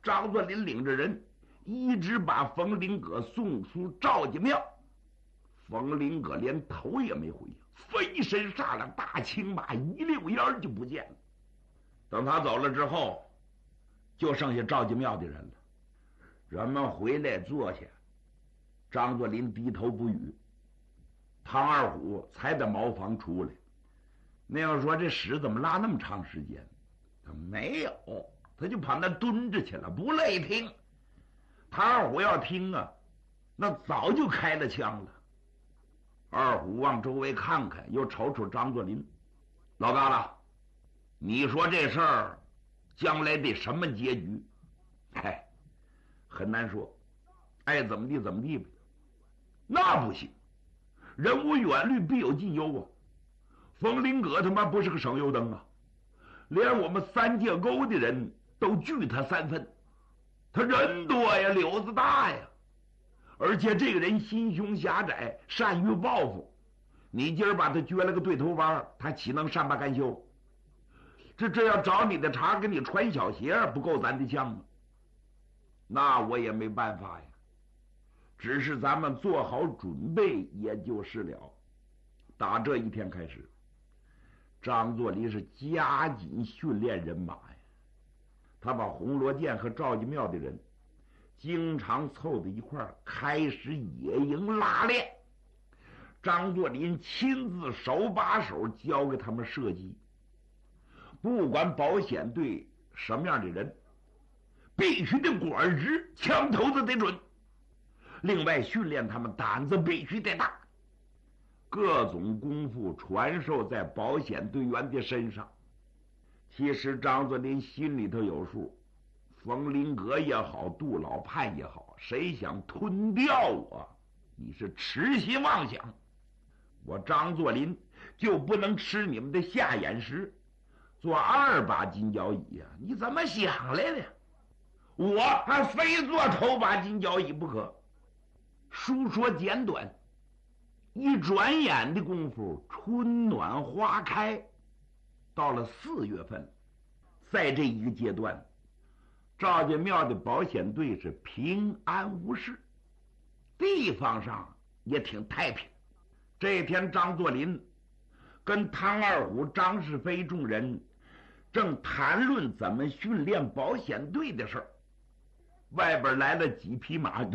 张作霖领着人一直把冯林阁送出赵家庙。冯林阁连头也没回，飞身上了大青马，一溜烟就不见了。等他走了之后，就剩下赵家庙的人了。人们回来坐下，张作霖低头不语。唐二虎才在茅房出来。那样说这屎怎么拉那么长时间？他没有，他就跑那蹲着去了，不累听。唐二虎要听啊，那早就开了枪了。二虎往周围看看，又瞅瞅张作霖，老疙瘩，你说这事儿将来得什么结局？嗨，很难说，爱怎么地怎么地呗。那不行，人无远虑，必有近忧啊。冯林阁他妈不是个省油灯啊，连我们三界沟的人都惧他3分。他人多呀，瘤子大呀，而且这个人心胸狭窄，善于报复。你今儿把他撅了个对头弯，他岂能善罢甘休？这要找你的茬，给你穿小鞋，不够咱的呛吗？那我也没办法呀，只是咱们做好准备也就是了。打这一天开始，张作霖是加紧训练人马呀。他把红罗涧和赵家庙的人经常凑在一块儿，开始野营拉练。张作霖亲自手把手教给他们射击，不管保险队什么样的人，必须得管直，枪头子得准。另外训练他们胆子必须得大，各种功夫传授在保险队员的身上。其实张作霖心里头有数，冯林阁也好，杜老盼也好，谁想吞掉我，你是痴心妄想。我张作霖就不能吃你们的下眼食，做2把金角椅呀？你怎么想来的？我还非做头把金角椅不可。书说简短，一转眼的功夫，春暖花开，到了4月份，在这一个阶段，赵家庙的保险队是平安无事，地方上也挺太平。这天，张作霖跟唐二虎、张世飞众人正谈论怎么训练保险队的事儿，外边来了几匹马，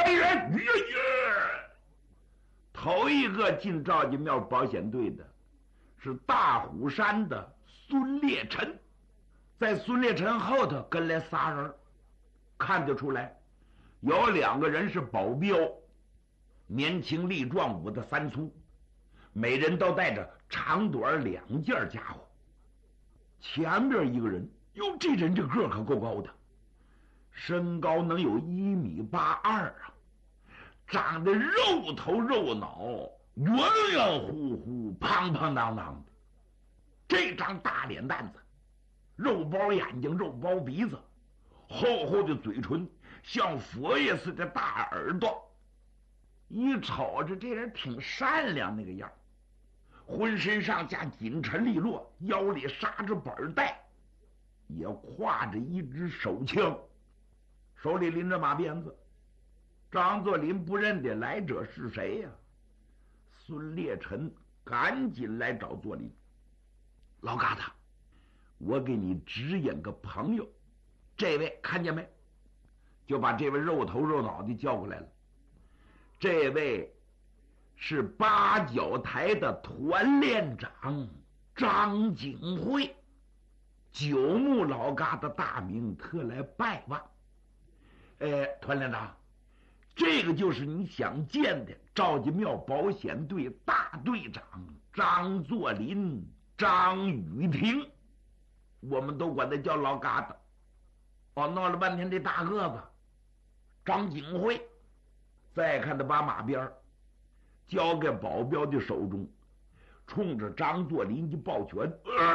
头一个进赵家庙保险队的是大虎山的孙烈臣，在孙烈臣后头跟来仨人，看得出来有2个人是保镖，年轻力壮，武的3粗，每人都带着长短2件家伙。前边一个人，哟，这人这个可够高的，身高能有1.82米啊，长得肉头肉脑，圆圆乎乎，胖胖当当的。这张大脸蛋子，肉包眼睛，肉包鼻子，厚厚的嘴唇，像佛爷似的大耳朵。一瞅着这人挺善良那个样，浑身上下紧沉利落，腰里扎着板带，也挎着一支手枪，手里拎着马鞭子。张作霖不认得来者是谁呀？孙烈臣赶紧来找作霖，老疙瘩，我给你指引个朋友，这位看见没？就把这位肉头肉脑的叫过来了。这位是八角台的团练长张景辉，九牧老疙瘩大名，特来拜望。团练长，这个就是你想见的赵家庙保险队大队长张作霖，张雨婷，我们都管他叫老疙瘩。闹了半天这大个子张景辉，再看他把马鞭交给保镖的手中，冲着张作霖一抱拳，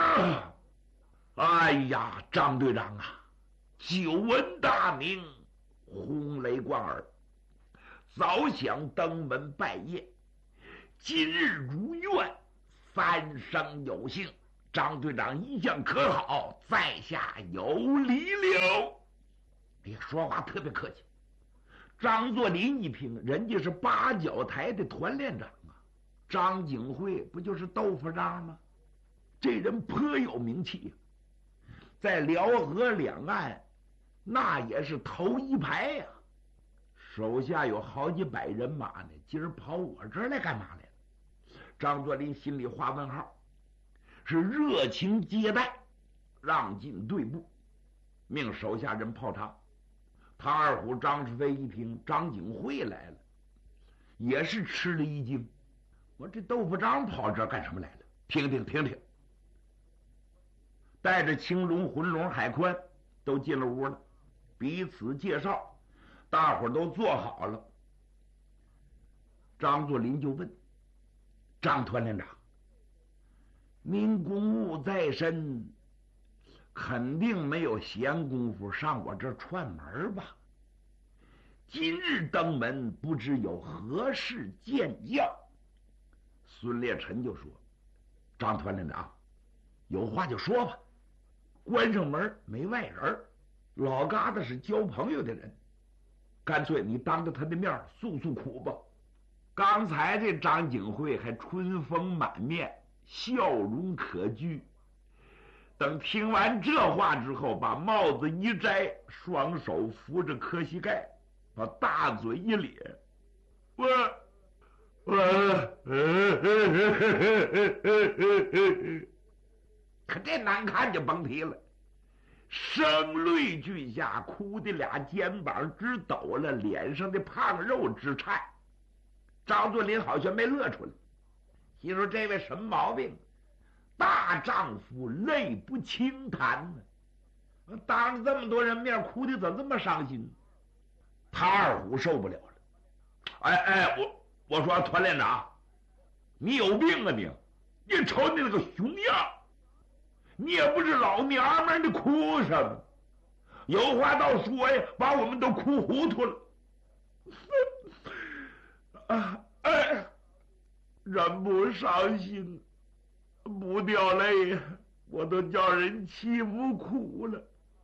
哎呀，张队长啊，久闻大名，轰雷贯耳，早想登门拜谒，今日如愿，3生有幸。张队长一向可好，在下有礼了。哎呀， 说话特别客气。张作霖一听，人家是八角台的团练长啊，张景惠不就是豆腐渣吗？这人颇有名气呀，在辽河两岸那也是头一排呀，手下有好几百人马呢，今儿跑我这儿来干嘛来了？张作霖心里画问号，是热情接待，让进队部，命手下人泡茶。唐二虎、张世飞一听张景惠来了，也是吃了一惊。我这豆腐渣跑这儿干什么来了？听听，带着青龙、浑龙、海宽都进了屋了，彼此介绍，大伙儿都坐好了。张作霖就问张团连长：“您公务在身，肯定没有闲工夫上我这串门吧？今日登门，不知有何事见教？”孙烈臣就说：“张团连长，有话就说吧，关上门没外人，老疙瘩是交朋友的人，干脆你当着他的面诉诉苦吧。”刚才这张景惠还春风满面，笑容可掬，等听完这话之后，把帽子一摘，双手扶着磕膝盖，把大嘴一咧，可这难看就甭提了，声泪俱下，哭的俩肩膀直抖了，脸上的胖肉直颤。张作霖好像没乐出来，心说这位什么毛病？大丈夫泪不轻弹呢，当着这么多人面哭的怎么这么伤心？唐二虎受不了了，我说团连长，你有病啊你瞅你那个熊样，你也不是老娘们，你哭什么？有话倒说呀，把我们都哭糊涂了。人不伤心不掉泪，我都叫人欺负苦了。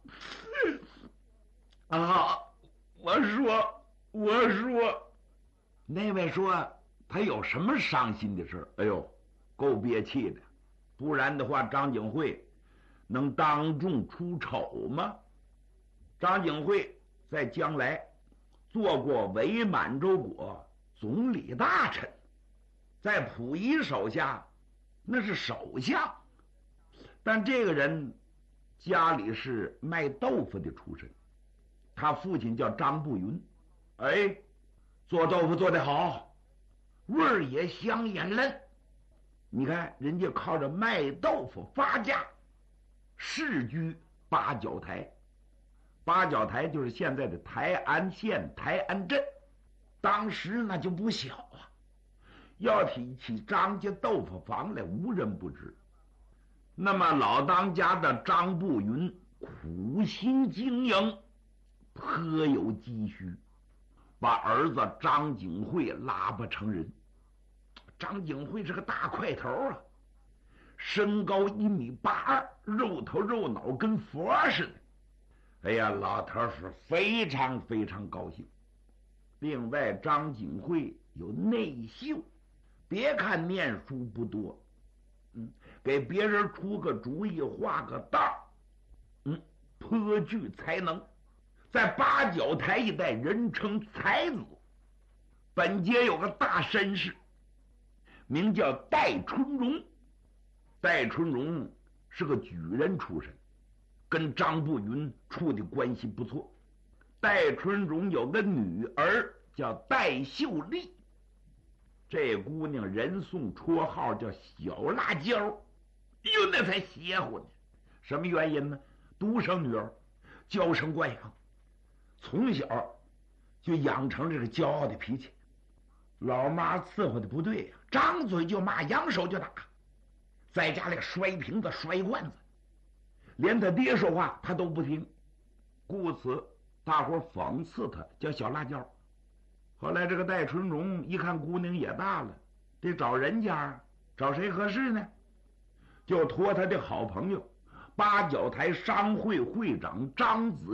我说，那位说他有什么伤心的事？哎呦，够憋气的，不然的话，张景惠能当众出丑吗？张景惠在将来做过伪满洲国总理大臣，在溥仪手下那是首相，但这个人家里是卖豆腐的出身，他父亲叫张步云，做豆腐做得好，味儿也香也嫩。你看人家靠着卖豆腐发家，世居八角台。八角台就是现在的台安县台安镇，当时那就不小啊。要提起张家豆腐坊来，无人不知。那么老当家的张步云苦心经营，颇有积蓄，把儿子张景惠拉拔成人。张景惠是个大块头啊，身高1.82米，肉头肉脑跟佛似的。哎呀，老头是非常非常高兴。另外，张景惠有内秀，别看念书不多，给别人出个主意，画个道，颇具才能，在八角台一带人称才子。本街有个大绅士，名叫戴春荣。戴春荣是个举人出身，跟张步云处的关系不错。戴春荣有个女儿叫戴秀丽，这姑娘人送绰号叫小辣椒，哟，那才邪乎呢。什么原因呢？独生女儿，娇生惯养，从小就养成这个骄傲的脾气。老妈伺候的不对呀，张嘴就骂，扬手就打，在家里摔瓶子摔罐子，连他爹说话他都不听，故此大伙讽刺他叫小辣椒。后来这个戴春荣一看姑娘也大了，得找人家，找谁合适呢？就托他的好朋友八角台商会会长张子